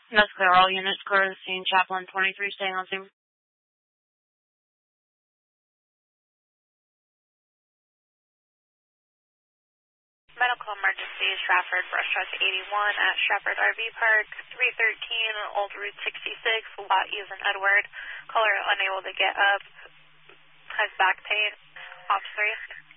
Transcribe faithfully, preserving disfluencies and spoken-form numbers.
That's clear. All units clear to the scene. Chaplain twenty-three staying on scene. Medical emergency, Stratford, brush truck eighty-one at Stratford R V Park, three thirteen, Old Route sixty-six, lot Ethan Edward. Caller unable to get up, has back pain. Ops three.